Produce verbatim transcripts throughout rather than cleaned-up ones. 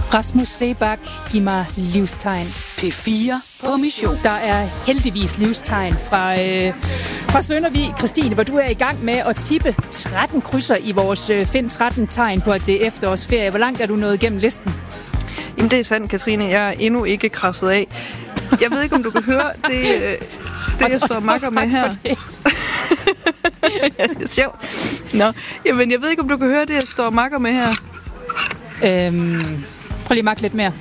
Rasmus Seebach, giv mig livstegn. P fire på mission. Der er heldigvis livstegn fra, øh, fra Søndervig. Christine, hvor du er i gang med at tippe tretten krydser i vores øh, Find tretten tegn på, at det er efterårsferie. Hvor langt er du nået gennem listen? Jamen, det er sandt, Katrine. Jeg er endnu ikke krasset af. Jeg ved ikke, om du kan høre det, øh, det jeg står og makker med her. Det er sjovt. Nå, jamen, jeg ved ikke, om du kan høre det, jeg står og makker med her. Øhm, prøv lige at makke lidt mere.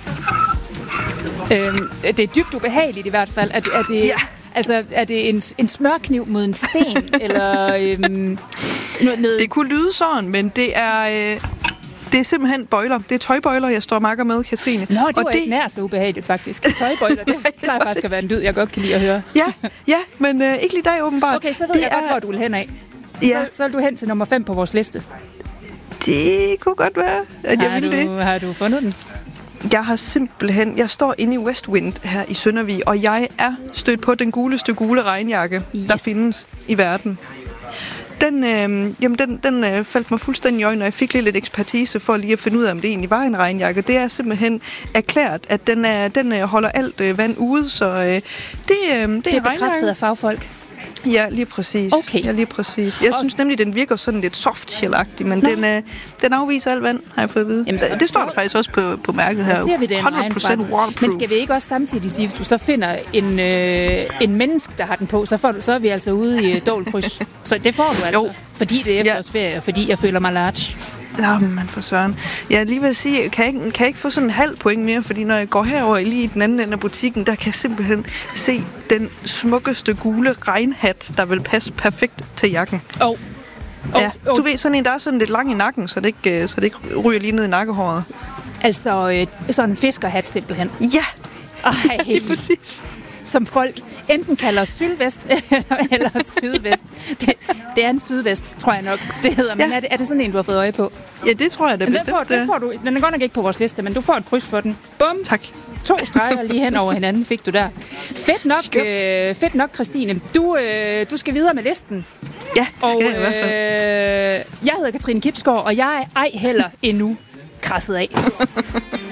Øhm, det er dybt ubehageligt i hvert fald. Er det, er det, ja. altså, er det en, en smørkniv mod en sten? eller øhm, noget, noget? Det kunne lyde sådan, men det er... Øh, Det er simpelthen bøjler. Det er tøjbøjler, jeg står og makker med, Katrine. Nå, det og var det... ikke nær så ubehageligt, faktisk. Tøjbøjler, det plejer faktisk at være en lyd, jeg godt kan lide at høre. Ja, ja, men øh, ikke lige i dag, åbenbart. Okay, så ved det jeg er... godt, hvor du vil hen af. Ja. Så, så er du hen til nummer fem på vores liste. Det kunne godt være, at jeg har ville du, det. Har du fundet den? Jeg har simpelthen... Jeg står inde i Westwind her i Søndervig, og jeg er stødt på den guleste gule regnjakke, yes. der findes i verden. Den, øh, jamen den, den øh, faldt mig fuldstændig i øjnene, og jeg fik lige lidt ekspertise for lige at finde ud af, om det egentlig var en regnjakke. Det er simpelthen erklæret, at den, er, den øh, holder alt øh, vand ude, så øh, det, øh, det, det er en bekræftet regnjakke. af fagfolk. Ja, lige præcis. Okay. Ja, lige præcis. Jeg synes nemlig, den virker sådan lidt softshell-agtig, men den, øh, den afviser alt vand, har jeg fået at vide. Jamen, så, det står der faktisk også på, på mærket her. Så siger vi, det er hundrede procent waterproof. Men skal vi ikke også samtidig sige, hvis du så finder en, øh, en menneske, der har den på, så, får du, så er vi altså ude i dobbeltkryds. Så det får du altså, jo. Fordi det er efterårsferie, og fordi jeg føler mig large. Nå, men for søren. Jeg lige vil sige, kan jeg, ikke, kan jeg ikke få sådan en halv point mere, fordi når jeg går herover lige i den anden ende af butikken, der kan jeg simpelthen se den smukkeste gule regnhat, der vil passe perfekt til jakken. Oh. Oh, ja, du oh. ved, sådan en, der er sådan lidt lang i nakken, så det ikke, så det ikke ryger lige ned i nakkehåret. Altså øh, sådan en fiskerhat simpelthen. Ja, ej. det er præcis. Som folk enten kalder sydvest eller, eller sydvest. Det, det er en sydvest, tror jeg nok, det hedder. Men ja. er, det, er det sådan en, du har fået øje på? Ja, det tror jeg da bestemt. Den får, den får du, den er godt nok ikke på vores liste, men du får et kryds for den. Bum! Tak. To streger lige hen over hinanden fik du der. Fedt nok, øh, fedt nok, Christine. Du, øh, du skal videre med listen. Ja, det og, skal jeg i hvert fald. Øh, jeg hedder Katrine Kipsgaard, og jeg er ej heller endnu krasset af.